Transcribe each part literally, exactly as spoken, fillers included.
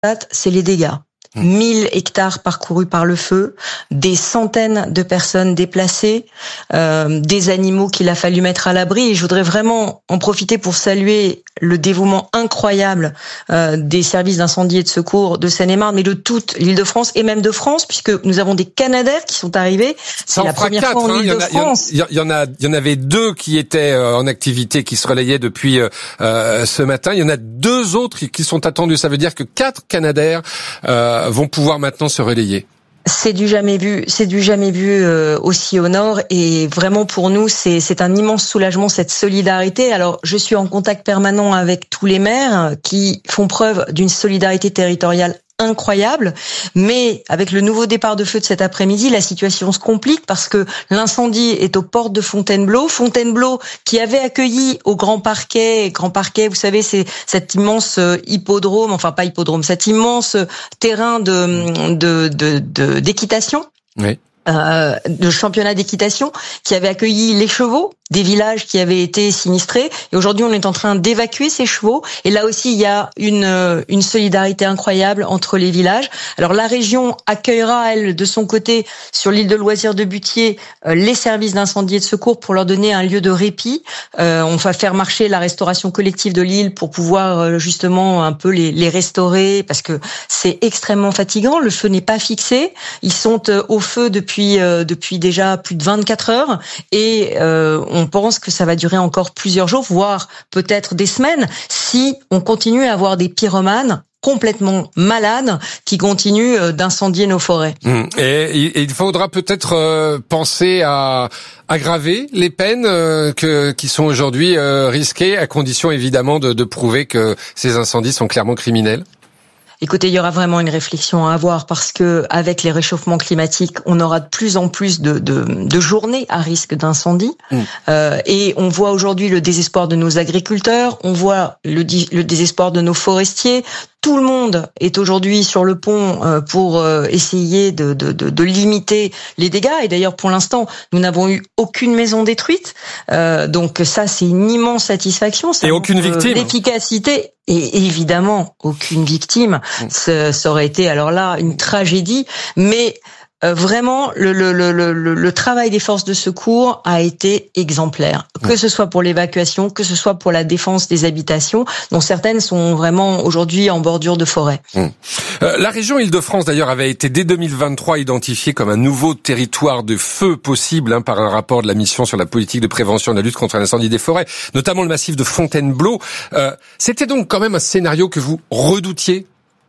c'est les dégâts. mille hectares parcourus par le feu, des centaines de personnes déplacées, euh, des animaux qu'il a fallu mettre à l'abri. Et je voudrais vraiment en profiter pour saluer le dévouement incroyable euh, des services d'incendie et de secours de Seine-et-Marne, mais de toute l'Île-de-France et même de France, puisque nous avons des Canadair qui sont arrivés. C'est la première quatre, fois en hein, Île-de-France. Il y, y en a, il y en avait deux qui étaient euh, en activité, qui se relayaient depuis euh, ce matin. Il y en a deux autres qui sont attendus. Ça veut dire que quatre Canadair euh, vont pouvoir maintenant se relayer. C'est du jamais vu, c'est du jamais vu euh, aussi au nord, et vraiment pour nous c'est c'est un immense soulagement, cette solidarité. Alors je suis en contact permanent avec tous les maires qui font preuve d'une solidarité territoriale incroyable, mais avec le nouveau départ de feu de cet après-midi, la situation se complique parce que l'incendie est aux portes de Fontainebleau. Fontainebleau qui avait accueilli au Grand Parquet, Grand Parquet, vous savez, c'est cet immense hippodrome, enfin pas hippodrome, cet immense terrain de de de, de d'équitation. Oui. Euh, de championnat d'équitation qui avait accueilli les chevaux des villages qui avaient été sinistrés, et aujourd'hui on est en train d'évacuer ces chevaux, et là aussi il y a une une solidarité incroyable entre les villages. Alors la région accueillera elle de son côté sur l'île de loisirs de Butier euh, les services d'incendie et de secours pour leur donner un lieu de répit. Euh, on va faire marcher la restauration collective de l'île pour pouvoir euh, justement un peu les les restaurer, parce que c'est extrêmement fatigant, le feu n'est pas fixé, ils sont euh, au feu depuis euh, depuis déjà plus de vingt-quatre heures, et euh, on On pense que ça va durer encore plusieurs jours, voire peut-être des semaines, si on continue à avoir des pyromanes complètement malades qui continuent d'incendier nos forêts. Mmh. Et il faudra peut-être euh, penser à aggraver les peines euh, que, qui sont aujourd'hui euh, risquées, à condition évidemment de, de prouver que ces incendies sont clairement criminels. Écoutez, il y aura vraiment une réflexion à avoir, parce que avec les réchauffements climatiques, on aura de plus en plus de, de, de journées à risque d'incendie. Mmh. Euh, et on voit aujourd'hui le désespoir de nos agriculteurs, on voit le, le désespoir de nos forestiers. Tout le monde est aujourd'hui sur le pont pour essayer de, de, de, de limiter les dégâts. Et d'ailleurs, pour l'instant, nous n'avons eu aucune maison détruite. Euh, donc ça, c'est une immense satisfaction. Ça et aucune victime. L'efficacité. Et évidemment, aucune victime. Mmh. Ça, ça aurait été, alors là, une tragédie. Mais Euh, vraiment, le, le, le, le, le travail des forces de secours a été exemplaire. Que ce soit pour l'évacuation, que ce soit pour la défense des habitations, dont certaines sont vraiment aujourd'hui en bordure de forêt. Mmh. Euh, la région Île-de-France, d'ailleurs, avait été dès deux mille vingt-trois identifiée comme un nouveau territoire de feu possible hein, par un rapport de la mission sur la politique de prévention et de la lutte contre l'incendie des forêts, notamment le massif de Fontainebleau. Euh, c'était donc quand même un scénario que vous redoutiez ?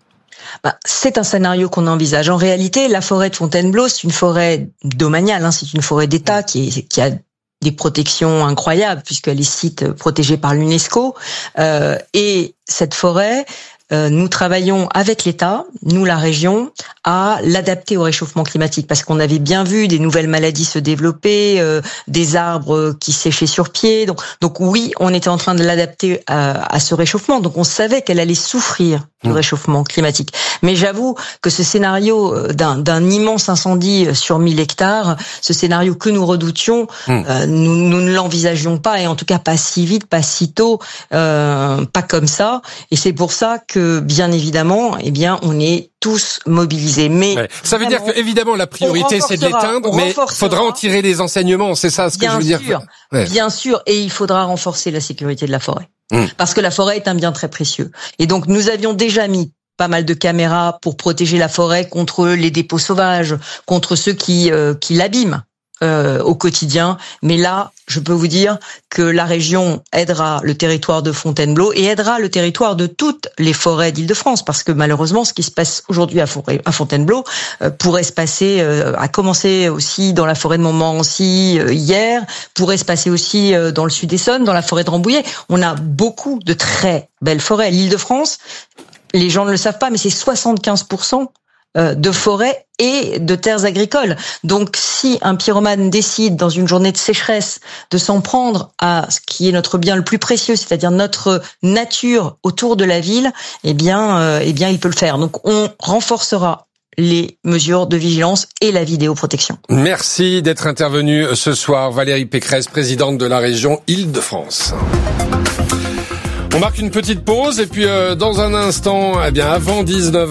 Bah, c'est un scénario qu'on envisage. En réalité, la forêt de Fontainebleau, c'est une forêt domaniale, hein, c'est une forêt d'État qui, est, qui a des protections incroyables puisqu'elle est site protégé par l'UNESCO. Euh, et cette forêt, euh, nous travaillons avec l'État, nous la région, à l'adapter au réchauffement climatique, parce qu'on avait bien vu des nouvelles maladies se développer, euh, des arbres qui séchaient sur pied. Donc, donc oui, on était en train de l'adapter à, à ce réchauffement. Donc on savait qu'elle allait souffrir du mmh. réchauffement climatique. Mais j'avoue que ce scénario d'un, d'un immense incendie sur mille hectares, ce scénario que nous redoutions, mmh. euh, nous, nous ne l'envisagions pas, et en tout cas pas si vite, pas si tôt, euh, pas comme ça. Et c'est pour ça que, bien évidemment, eh bien, on est tous mobilisés. Mais ouais. Ça veut dire que, évidemment, la priorité, c'est de l'éteindre, mais il faudra en tirer des enseignements. C'est ça ce que bien je veux dire. Sûr, ouais. Bien sûr, et il faudra renforcer la sécurité de la forêt. Mmh. Parce que la forêt est un bien très précieux. Et donc, nous avions déjà mis pas mal de caméras pour protéger la forêt contre les dépôts sauvages, contre ceux qui, euh, qui l'abîment euh, au quotidien. Mais là, je peux vous dire que la région aidera le territoire de Fontainebleau et aidera le territoire de toutes les forêts d'Île-de-France, parce que malheureusement, ce qui se passe aujourd'hui à Fontainebleau euh, pourrait se passer, euh, a commencé aussi dans la forêt de Montmorency euh, hier, pourrait se passer aussi euh, dans le sud d'Essonne, dans la forêt de Rambouillet. On a beaucoup de très belles forêts. L'Île-de-France, les gens ne le savent pas, mais c'est soixante-quinze pour cent de forêts et de terres agricoles. Donc, si un pyromane décide, dans une journée de sécheresse, de s'en prendre à ce qui est notre bien le plus précieux, c'est-à-dire notre nature autour de la ville, eh bien, euh, eh bien, il peut le faire. Donc, on renforcera les mesures de vigilance et la vidéoprotection. Merci d'être intervenue ce soir, Valérie Pécresse, présidente de la région Île-de-France. On marque une petite pause et puis euh, dans un instant, eh bien avant dix-neuf